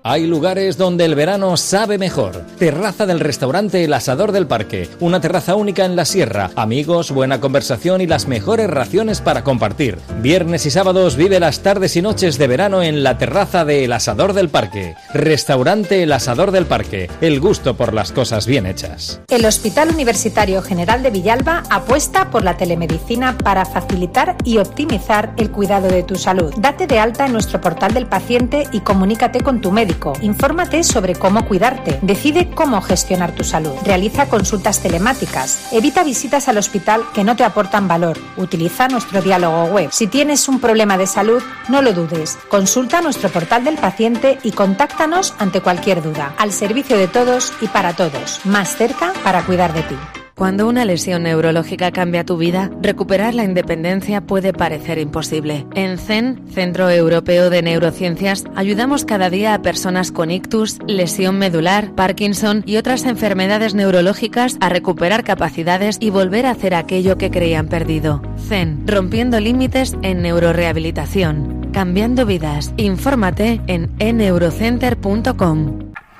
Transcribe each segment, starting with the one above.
Hay lugares donde el verano sabe mejor. Terraza del restaurante El Asador del Parque. Una terraza única en la sierra. Amigos, buena conversación y las mejores raciones para compartir. Viernes y sábados vive las tardes y noches de verano en la terraza de El Asador del Parque. Restaurante El Asador del Parque. El gusto por las cosas bien hechas. El Hospital Universitario General de Villalba apuesta por la telemedicina para facilitar y optimizar el cuidado de tu salud. Date de alta en nuestro portal del paciente y comunícate con tu médico. Infórmate sobre cómo cuidarte. Decide cómo gestionar tu salud. Realiza consultas telemáticas. Evita visitas al hospital que no te aportan valor. Utiliza nuestro diálogo web. Si tienes un problema de salud, no lo dudes. Consulta nuestro portal del paciente y contáctanos ante cualquier duda. Al servicio de todos y para todos. Más cerca para cuidar de ti. Cuando una lesión neurológica cambia tu vida, recuperar la independencia puede parecer imposible. En CEN, Centro Europeo de Neurociencias, ayudamos cada día a personas con ictus, lesión medular, Parkinson y otras enfermedades neurológicas a recuperar capacidades y volver a hacer aquello que creían perdido. CEN, rompiendo límites en neurorehabilitación. Cambiando vidas. Infórmate en enneurocenter.com.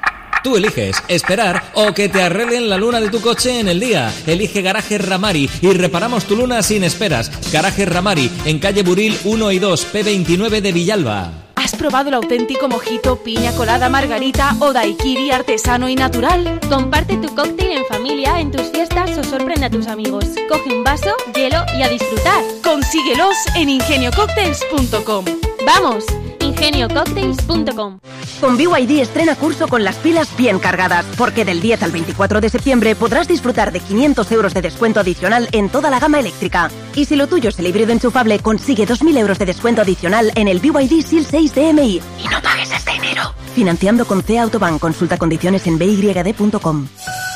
Tú eliges esperar o que te arreglen la luna de tu coche en el día. Elige Garaje Ramari y reparamos tu luna sin esperas. Garaje Ramari, en calle Buril 1 y 2, P29 de Villalba. ¿Has probado el auténtico mojito, piña colada, margarita o daiquiri artesano y natural? Comparte tu cóctel en familia, en tus fiestas o sorprende a tus amigos. Coge un vaso, hielo y a disfrutar. Consíguelos en ingeniococktails.com. ¡Vamos! ingeniococktails.com. Con BYD estrena curso con las pilas bien cargadas, porque del 10 al 24 de septiembre podrás disfrutar de 500 euros de descuento adicional en toda la gama eléctrica. Y si lo tuyo es el híbrido enchufable, consigue 2.000 euros de descuento adicional en el BYD SEAL 6 DMI. Y no pagues este enero. Financiando con CEA Autobank. Consulta condiciones en byd.com.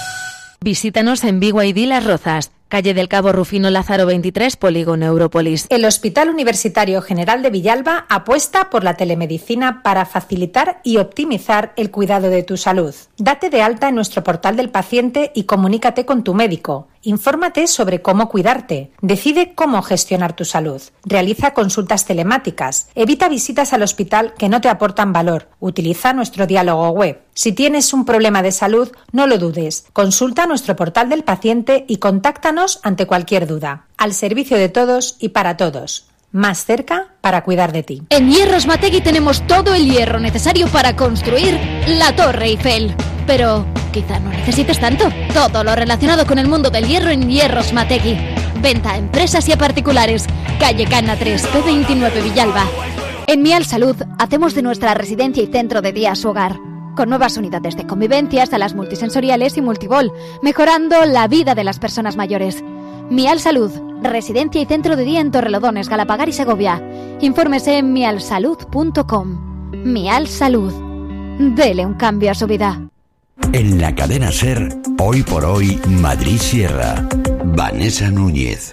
Visítanos en BYD Las Rozas, calle del Cabo Rufino Lázaro 23, Polígono Európolis. El Hospital Universitario General de Villalba apuesta por la telemedicina para facilitar y optimizar el cuidado de tu salud. Date de alta en nuestro portal del paciente y comunícate con tu médico. Infórmate sobre cómo cuidarte. Decide cómo gestionar tu salud. Realiza consultas telemáticas. Evita visitas al hospital que no te aportan valor. Utiliza nuestro diálogo web. Si tienes un problema de salud, no lo dudes. Consulta nuestro portal del paciente y contáctanos ante cualquier duda. Al servicio de todos y para todos. Más cerca para cuidar de ti. En Hierros Mategui tenemos todo el hierro necesario para construir la Torre Eiffel. Pero quizá no necesites tanto. Todo lo relacionado con el mundo del hierro en Hierros Mategui. Venta a empresas y a particulares. Calle Cana 3, P29 Villalba. En Mial Salud hacemos de nuestra residencia y centro de día su hogar, con nuevas unidades de convivencia, salas multisensoriales y multibol, mejorando la vida de las personas mayores. Mial Salud, residencia y centro de día en Torrelodones, Galapagar y Segovia. Infórmese en mialsalud.com. Mial Salud. Dele un cambio a su vida. En la cadena SER, hoy por hoy, Madrid Sierra. Vanessa Núñez.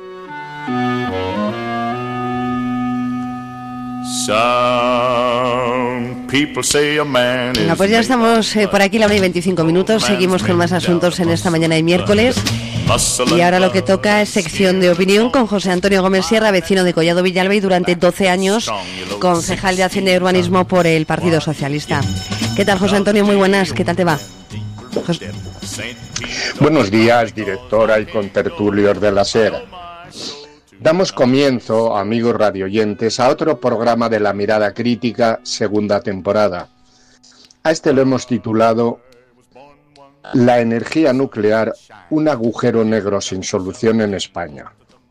Bueno, pues ya estamos por aquí, la 1:25. Seguimos con más asuntos en esta mañana de miércoles. Y ahora lo que toca es sección de opinión con José Antonio Gómez Sierra, vecino de Collado Villalba y durante 12 años concejal de Hacienda y Urbanismo por el Partido Socialista. ¿Qué tal, José Antonio? Muy buenas, ¿qué tal te va? Buenos días, directora y contertulios de la SER. Damos comienzo, amigos radioyentes, a otro programa de La Mirada Crítica, segunda temporada. A este lo hemos titulado La energía nuclear, un agujero negro sin solución en España.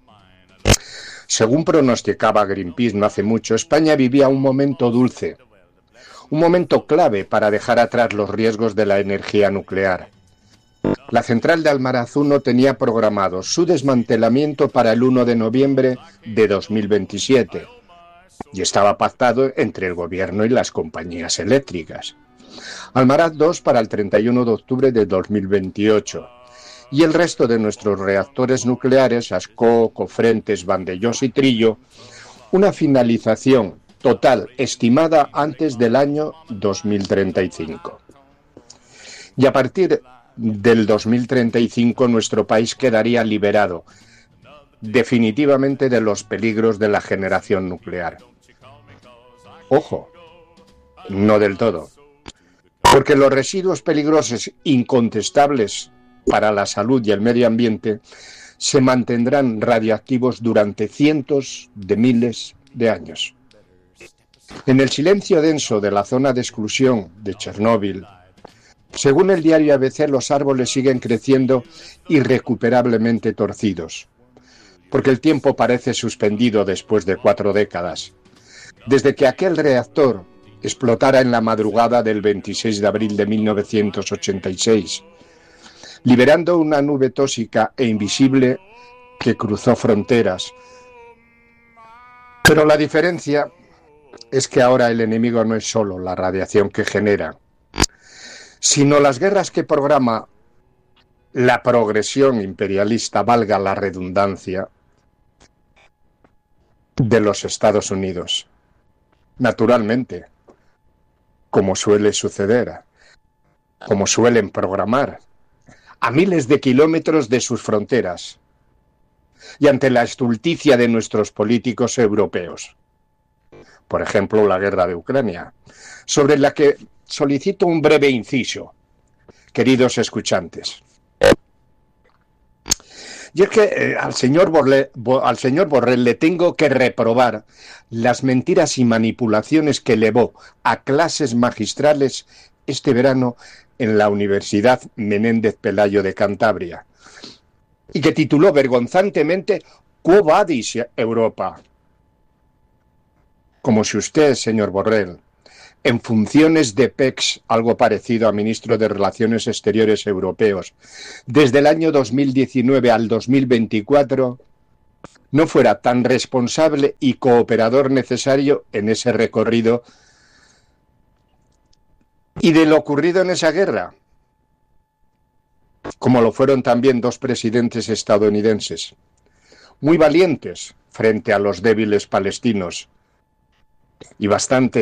Según pronosticaba Greenpeace no hace mucho, España vivía un momento dulce, un momento clave para dejar atrás los riesgos de la energía nuclear. La central de Almaraz 1 tenía programado su desmantelamiento para el 1 de noviembre de 2027 y estaba pactado entre el gobierno y las compañías eléctricas. Almaraz 2 para el 31 de octubre de 2028 y el resto de nuestros reactores nucleares, Ascó, Cofrentes, Vandellós y Trillo, una finalización total estimada antes del año 2035. Y a partir del 2035 nuestro país quedaría liberado definitivamente de los peligros de la generación nuclear. Ojo, no del todo, Porque los residuos peligrosos incontestables para la salud y el medio ambiente se mantendrán radiactivos durante cientos de miles de años. En el silencio denso de la zona de exclusión de Chernóbil, según el diario ABC, los árboles siguen creciendo irrecuperablemente torcidos, porque el tiempo parece suspendido después de 4 décadas, desde que aquel reactor explotara en la madrugada del 26 de abril de 1986, liberando una nube tóxica e invisible que cruzó fronteras. Pero la diferencia es que ahora el enemigo no es solo la radiación que genera, sino las guerras que programa la progresión imperialista, valga la redundancia, de los Estados Unidos. Naturalmente, como suele suceder, como suelen programar, a miles de kilómetros de sus fronteras y ante la estulticia de nuestros políticos europeos. Por ejemplo, la guerra de Ucrania, sobre la que solicito un breve inciso, queridos escuchantes. Y es que al señor Borrell le tengo que reprobar las mentiras y manipulaciones que elevó a clases magistrales este verano en la Universidad Menéndez Pelayo de Cantabria, y que tituló vergonzantemente «Quo vadis Europa?». Como si usted, señor Borrell, en funciones de PEX, algo parecido a ministro de Relaciones Exteriores europeos, desde el año 2019 al 2024, no fuera tan responsable y cooperador necesario en ese recorrido y de lo ocurrido en esa guerra, como lo fueron también 2 presidentes estadounidenses, muy valientes frente a los débiles palestinos y bastante